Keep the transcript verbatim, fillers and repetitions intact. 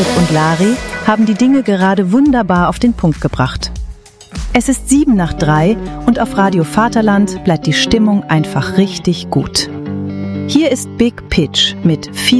Philipp und Lari haben die Dinge gerade wunderbar auf den Punkt gebracht. Es ist sieben nach drei und auf Radio Vaterland bleibt die Stimmung einfach richtig gut. Hier ist Big Pitch mit vier